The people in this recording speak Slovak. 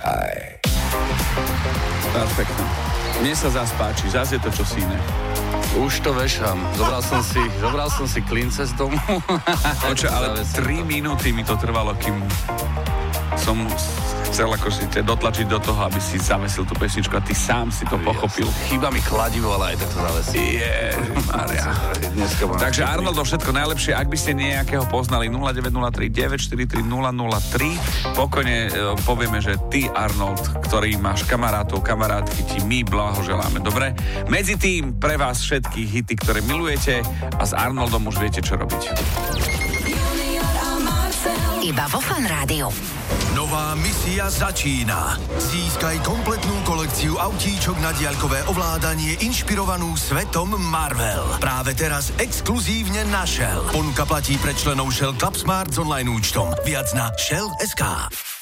Perfektne. Mne sa zás páči, zás je to čosi iné. Už to vešam. Zobral som si klince z domu. Oče, ale 3 minúty mi to trvalo, kým som chcel ako si dotlačiť do toho, aby si zavesil tú pesničku a ty sám si to pochopil. Chýba mi kladivo, ale aj tak to zavesím. Ježišmaria. Takže Arnoldo, všetko najlepšie. Ak by ste nejakého poznali, 0903 943 003, pokojne povieme, že ty, Arnold, ktorý máš kamarátov, kamarátky, ti my blahoželáme. Dobre? Medzi tým pre vás všetkých hity, ktoré milujete, a s Arnoldom už viete, čo robiť. Iba vo Fan Rádiu. Nová misia začína. Získaj kompletnú kolekciu autíčok na diaľkové ovládanie inšpirovanú svetom Marvel. Práve teraz exkluzívne na Shell. Ponuka platí pre členov Shell Club Smart s online účtom. Viac na Shell.sk.